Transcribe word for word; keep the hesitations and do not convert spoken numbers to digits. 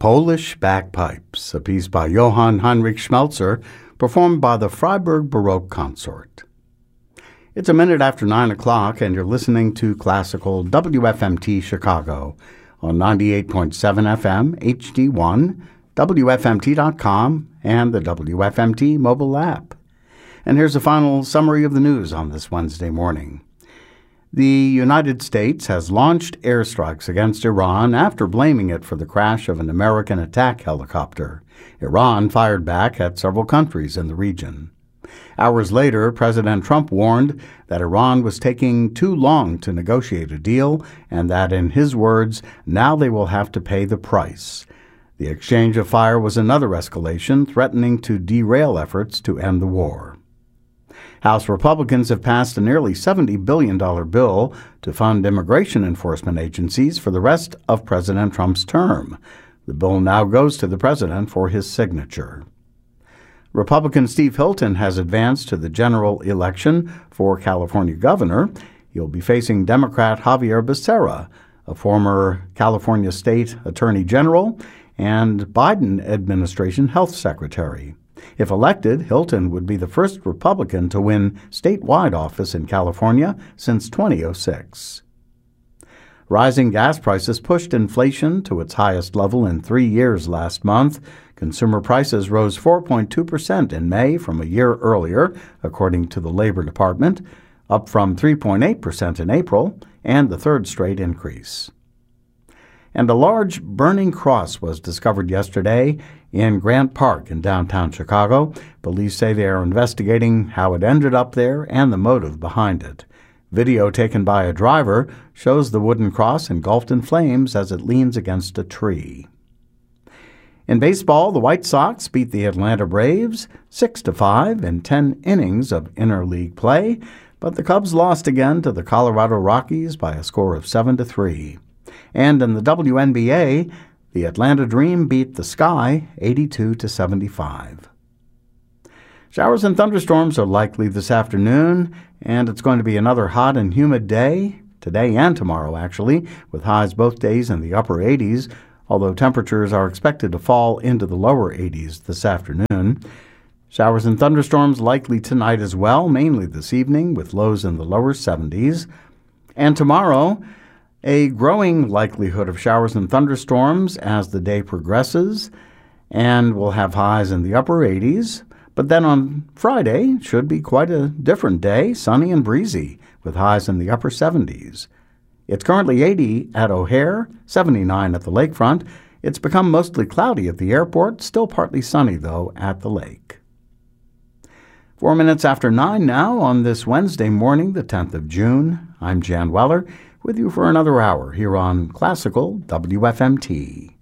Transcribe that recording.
Polish Bagpipes, a piece by Johann Heinrich Schmelzer, performed by the Freiburg Baroque Consort. It's a minute after nine o'clock, and you're listening to Classical W F M T Chicago on ninety-eight point seven F M, H D one, W F M T dot com, and the W F M T mobile app. And here's a final summary of the news on this Wednesday morning. The United States has launched airstrikes against Iran after blaming it for the crash of an American attack helicopter. Iran fired back at several countries in the region. Hours later, President Trump warned that Iran was taking too long to negotiate a deal and that, in his words, now they will have to pay the price. The exchange of fire was another escalation, threatening to derail efforts to end the war. House Republicans have passed a nearly seventy billion dollars bill to fund immigration enforcement agencies for the rest of President Trump's term. The bill now goes to the president for his signature. Republican Steve Hilton has advanced to the general election for California governor. He'll be facing Democrat Javier Becerra, a former California state attorney general and Biden administration health secretary. If elected, Hilton would be the first Republican to win statewide office in California since two thousand six. Rising gas prices pushed inflation to its highest level in three years last month. Consumer prices rose four point two percent in May from a year earlier, according to the Labor Department, up from three point eight percent in April, and the third straight increase. And a large burning cross was discovered yesterday in Grant Park in downtown Chicago. Police say they are investigating how it ended up there and the motive behind it. Video taken by a driver shows the wooden cross engulfed in flames as it leans against a tree. In baseball, the White Sox beat the Atlanta Braves six to five in ten innings of interleague play, but the Cubs lost again to the Colorado Rockies by a score of seven to three. And in the W N B A, the Atlanta Dream beat the Sky eighty-two to seventy-five. Showers and thunderstorms are likely this afternoon, and it's going to be another hot and humid day, today and tomorrow actually, with highs both days in the upper eighties, although temperatures are expected to fall into the lower eighties this afternoon. Showers and thunderstorms likely tonight as well, mainly this evening, with lows in the lower seventies. And tomorrow, a growing likelihood of showers and thunderstorms as the day progresses, and we'll have highs in the upper eighties. But then on Friday, should be quite a different day, sunny and breezy, with highs in the upper seventies. It's currently eighty at O'Hare, seventy-nine at the lakefront. It's become mostly cloudy at the airport, still partly sunny, though, at the lake. Four minutes after nine now on this Wednesday morning, the tenth of June. I'm Jan Weller, with you for another hour here on Classical W F M T.